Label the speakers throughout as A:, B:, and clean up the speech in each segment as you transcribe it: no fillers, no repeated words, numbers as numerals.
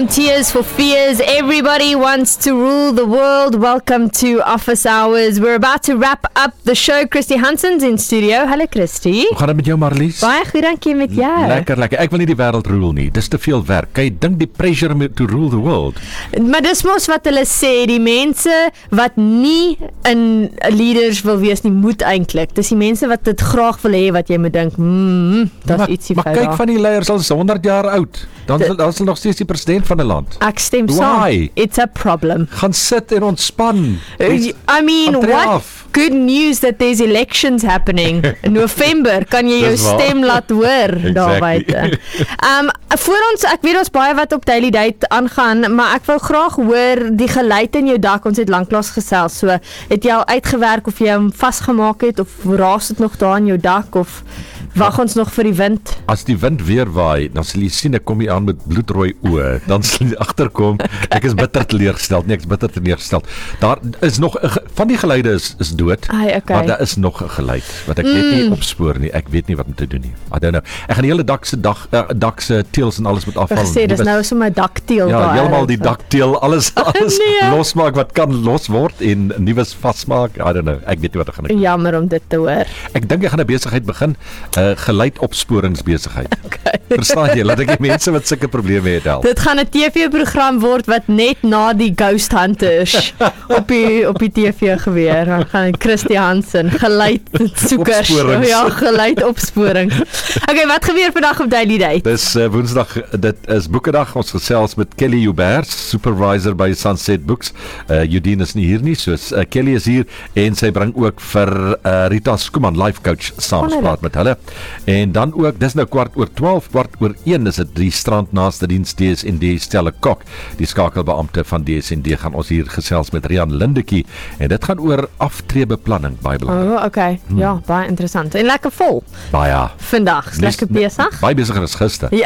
A: Tears for Fears. Everybody wants to rule the world. Welcome to Office Hours. We're about to wrap up the show. Christy Hanson's in studio. Hallo Christy.
B: Hoe gaan dit met jou, Marlies?
A: Baie goed, dankie met jou.
B: Lekker. Ek wil nie die wêreld rule nie. Dis te veel werk. Kan jy dink die pressure to rule the world?
A: Maar dis mos wat hulle sê, die mense wat nie in leaders wil wees nie, moet eintlik. Dis die mense wat dit graag wil hê wat jy moet dink, dat is ietsie fout.
B: Maar kyk van die leiers al 100 jaar oud. Dan is nog steeds die president van 'n land.
A: Ek stem saam. It's a problem.
B: Gaan sit en ontspan.
A: I mean, what good news that there's elections happening in November. Kan jy jou stem laat hoor daar buite. Voor ons, ek weet ons baie wat op Daily Date aangaan, maar ek wil graag hoor die geluid in jou dak. Ons het lanklaas gesels, so het jy al uitgewerk of jy hom vasgemaak het of raas dit nog daar in jou dak of wag ons nog vir die wind?
B: As die wind weer waai, dan sal jy sien ek kom hier aan met bloedrooi oë. Dan sal jy agterkom. Ek is bitter teleurgesteld. Nee, ek is bitter teleurgesteld. Daar is nog van die geluide is dood.
A: Okay.
B: Maar daar is nog 'n geluid wat ek net nie opspoor nie. Ek weet nie wat om te doen nie. I don't know. Ek gaan die hele dak se teels en alles met afval.
A: Ek sê dis nou so 'n dakteel daar.
B: Ja, heeltemal die dakteel, alles losmaak wat kan los word en nuus vasmaak. I don't know. Ek weet nie wat ek gaan doen.
A: Jammer om dit te hoor.
B: Ek dink ek gaan 'n besigheid begin, geluidopsporingsbesigheid. Okay. Verstaan jy? Laat ek die mense wat sulke probleme het help.
A: Dit gaan 'n TV-program word wat net na die Ghost Hunters op die TV gebeur. Dan gaan Christy Hanson geluidsoekers. Ja, geluidopsporings. Okay, wat gebeur vandag op Daily Date?
B: Dis Woensdag, dit is Boekedag. Ons gesels met Kelly Joubert, supervisor by Sunset Books. Eugene is nie hier nie, soos Kelly is hier en sy bring ook vir Rita Skuman, life coach, saamspraak met hulle. En dan ook, dis nou 12:15, 1:15 is dit die strand naaste diens DSND Stelle Kok. Die skakelbeampte van DSND gaan ons hier gesels met Rian Lindekie en dit gaan oor aftreebeplanning, baie belangrik.
A: Oh, okay. Ja, baie interessant. En lekker vol.
B: Baie.
A: Vandag, lekker besig.
B: Baie besigger as gister.
A: Ja.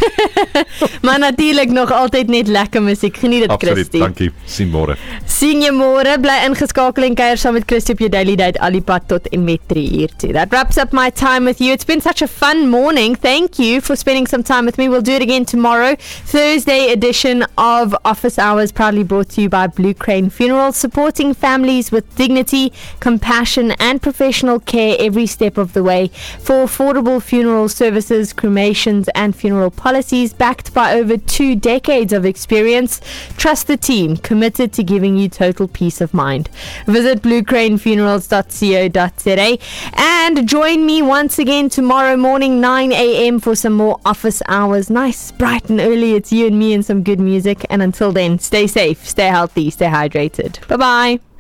A: Maar natuurlik nog altyd net lekker musiek. Geniet dit, Christy.
B: Absoluut, dankie. Sien môre.
A: Sien jy môre. Bly ingeskakel en kuier saam met Christy op jou Daily Date alipad tot en met 3 uur toe. That wraps up my time with you. It's been such a fun morning. Thank you for spending some time with me. We'll do it again tomorrow. Thursday edition of Office Hours, proudly brought to you by Blue Crane Funerals, supporting families with dignity, compassion and professional care every step of the way. For affordable funeral services, cremations and funeral policies backed by over 2 decades of experience, trust the team committed to giving you total peace of mind. Visit bluecranefunerals.co.za and join me once again tomorrow morning 9 a.m. for some more Office Hours. Nice, bright and early. It's you and me and some good music. And until then, stay safe, stay healthy, stay hydrated. Bye-bye.